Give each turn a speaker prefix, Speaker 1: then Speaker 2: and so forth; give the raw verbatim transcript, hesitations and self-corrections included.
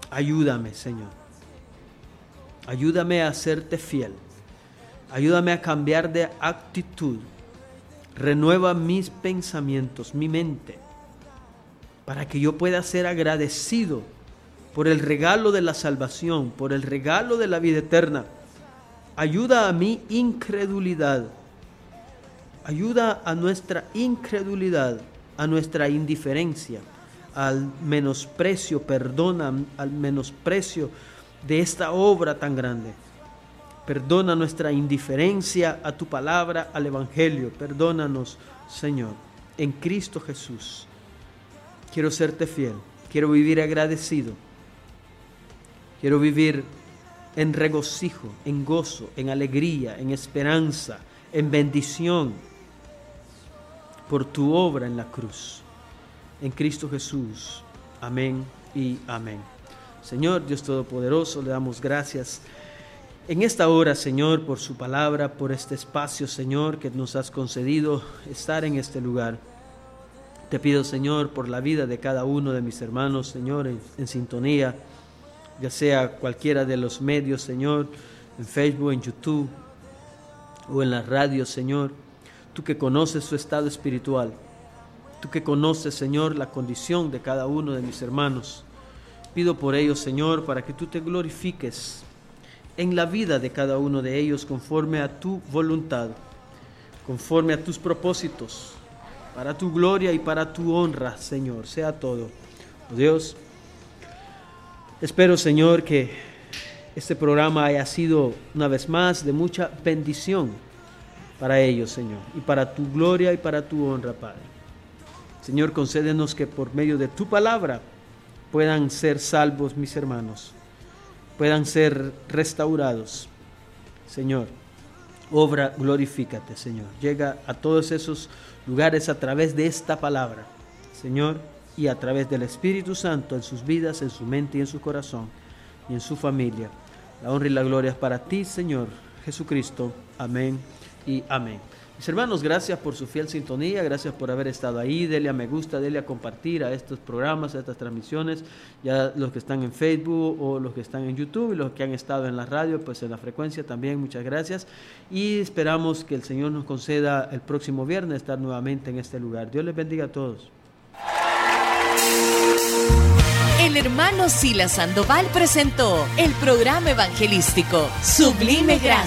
Speaker 1: Ayúdame, Señor. Ayúdame a serte fiel. Ayúdame a cambiar de actitud. Renueva mis pensamientos, mi mente, para que yo pueda ser agradecido por el regalo de la salvación, por el regalo de la vida eterna. Ayuda a mi incredulidad. Ayuda a nuestra incredulidad, a nuestra indiferencia, al menosprecio, perdona al menosprecio de esta obra tan grande. Perdona nuestra indiferencia a tu palabra, al evangelio. Perdónanos, Señor, en Cristo Jesús. Quiero serte fiel, quiero vivir agradecido, quiero vivir en regocijo, en gozo, en alegría, en esperanza, en bendición por tu obra en la cruz. En Cristo Jesús. Amén y amén. Señor Dios Todopoderoso, le damos gracias en esta hora, Señor, por su palabra, por este espacio, Señor, que nos has concedido estar en este lugar. Te pido, Señor, por la vida de cada uno de mis hermanos, Señor, en, en sintonía, ya sea cualquiera de los medios, Señor, en Facebook, en YouTube o en la radio, Señor. Tú que conoces su estado espiritual, tú que conoces, Señor, la condición de cada uno de mis hermanos. Pido por ellos, Señor, para que tú te glorifiques en la vida de cada uno de ellos conforme a tu voluntad, conforme a tus propósitos, para tu gloria y para tu honra, Señor, sea todo. Oh Dios, espero, Señor, que este programa haya sido una vez más de mucha bendición para ellos, Señor, y para tu gloria y para tu honra, Padre. Señor, concédenos que por medio de tu palabra puedan ser salvos mis hermanos, puedan ser restaurados. Señor, obra, glorifícate, Señor. Llega a todos esos lugares a través de esta palabra, Señor, y a través del Espíritu Santo en sus vidas, en su mente y en su corazón y en su familia. La honra y la gloria es para ti, Señor Jesucristo. Amén y amén. Mis hermanos, gracias por su fiel sintonía, gracias por haber estado ahí. Dele a me gusta, dele a compartir a estos programas, a estas transmisiones, ya los que están en Facebook o los que están en YouTube y los que han estado en la radio, pues en la frecuencia también, muchas gracias. Y esperamos que el Señor nos conceda el próximo viernes estar nuevamente en este lugar. Dios les bendiga a todos.
Speaker 2: El hermano Silas Sandoval presentó el programa evangelístico Sublime Gracia.